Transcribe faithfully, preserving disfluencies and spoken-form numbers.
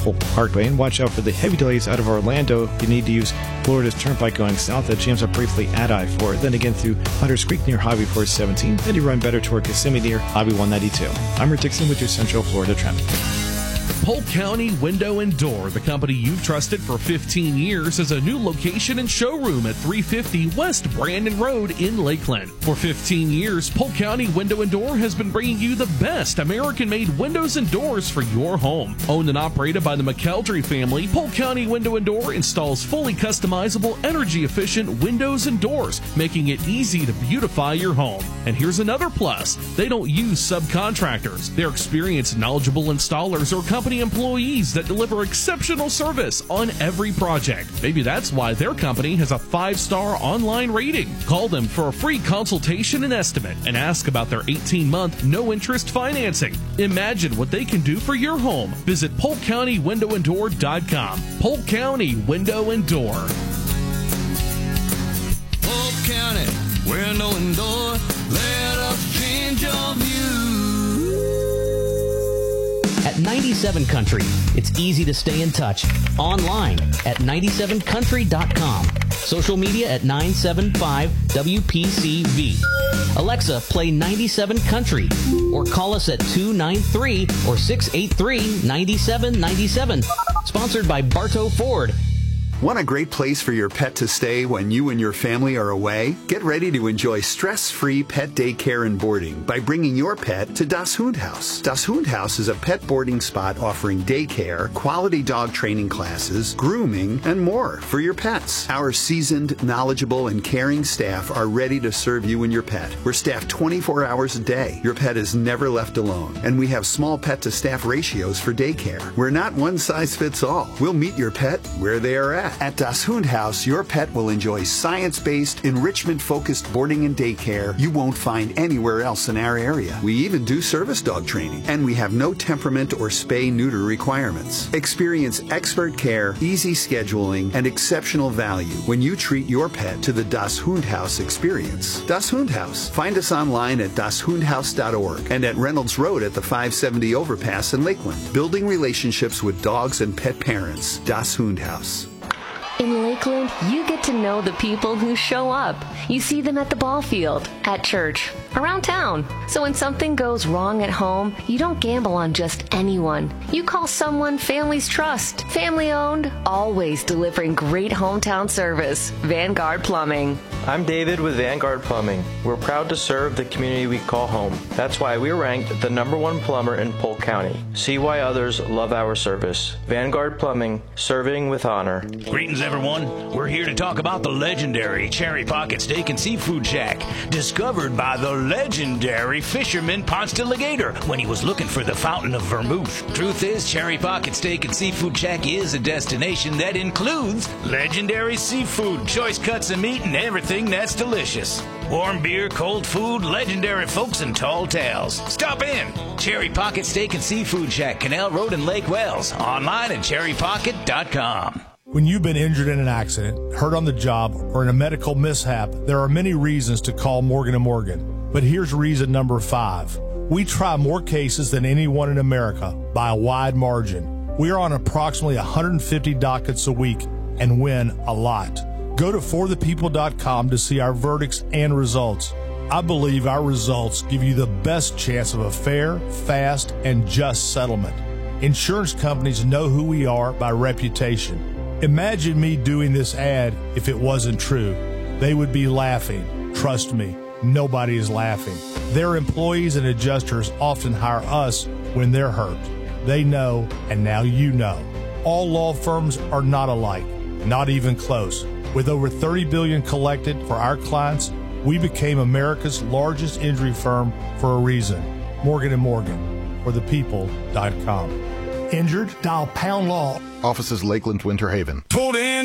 beautiful parkway. And watch out for the heavy delays out of Orlando. You need to use Florida's Turnpike going south. That jams up briefly at I four. Then again through Hunters Creek near Highway four seventeen. Then you run better toward Kissimmee near Highway one ninety-two. I'm Rick Dixon with your Central Florida traffic. Polk County Window and Door, the company you've trusted for fifteen years, is a new location and showroom at three fifty West Brandon Road in Lakeland. For fifteen years, Polk County Window and Door has been bringing you the best American-made windows and doors for your home. Owned and operated by the McKeldry family, Polk County Window and Door installs fully customizable, energy-efficient windows and doors, making it easy to beautify your home. And here's another plus. They don't use subcontractors. They're experienced, knowledgeable installers or company employees that deliver exceptional service on every project. Maybe that's why their company has a five-star online rating. Call them for a free consultation and estimate and ask about their eighteen-month no-interest financing. Imagine what they can do for your home. Visit polk county window and door dot com. Polk County Window and Door. Polk County Window and Door, let us change your view. At ninety-seven Country, it's easy to stay in touch. Online at ninety-seven country dot com. Social media at nine seven five W P C V. Alexa, play ninety-seven Country. Or call us at two nine three or six eight three nine seven nine seven. Sponsored by Bartow Ford. Want a great place for your pet to stay when you and your family are away? Get ready to enjoy stress-free pet daycare and boarding by bringing your pet to Das Hundhaus. Das Hundhaus is a pet boarding spot offering daycare, quality dog training classes, grooming, and more for your pets. Our seasoned, knowledgeable, and caring staff are ready to serve you and your pet. We're staffed twenty-four hours a day. Your pet is never left alone. And we have small pet-to-staff ratios for daycare. We're not one size fits all. We'll meet your pet where they are at. At Das Hundhaus, your pet will enjoy science-based, enrichment-focused boarding and daycare you won't find anywhere else in our area. We even do service dog training, and we have no temperament or spay-neuter requirements. Experience expert care, easy scheduling, and exceptional value when you treat your pet to the Das Hundhaus experience. Das Hundhaus. Find us online at das hundhaus dot org and at Reynolds Road at the five seventy overpass in Lakeland. Building relationships with dogs and pet parents. Das Hundhaus. In Lakeland, you get to know the people who show up. You see them at the ball field, at church, around town. So when something goes wrong at home, you don't gamble on just anyone. You call someone families trust. Family owned, always delivering great hometown service. Vanguard Plumbing. I'm David with Vanguard Plumbing. We're proud to serve the community we call home. That's why we're ranked the number one plumber in Polk County. See why others love our service. Vanguard Plumbing, serving with honor. Greetings, everyone. We're here to talk about the legendary Cherry Pocket Steak and Seafood Shack, discovered by the legendary fisherman Ponce de Legator when he was looking for the fountain of vermouth. Truth is, Cherry Pocket Steak and Seafood Shack is a destination that includes legendary seafood, choice cuts of meat, and everything that's delicious. Warm beer, cold food, legendary folks, and tall tales. Stop in. Cherry Pocket Steak and Seafood Shack, Canal Road in Lake Wells. Online at cherry pocket dot com. When you've been injured in an accident, hurt on the job, or in a medical mishap, there are many reasons to call Morgan and Morgan. But here's reason number five. We try more cases than anyone in America by a wide margin. We are on approximately one hundred fifty dockets a week and win a lot. Go to for the people dot com to see our verdicts and results. I believe our results give you the best chance of a fair, fast, and just settlement. Insurance companies know who we are by reputation. Imagine me doing this ad if it wasn't true. They would be laughing. Trust me, nobody is laughing. Their employees and adjusters often hire us when they're hurt. They know, and now you know. All law firms are not alike, not even close. With over thirty billion dollars collected for our clients, we became America's largest injury firm for a reason. Morgan and Morgan, for the people dot com. Injured? Dial pound law. Offices Lakeland, Winter Haven. Pulled in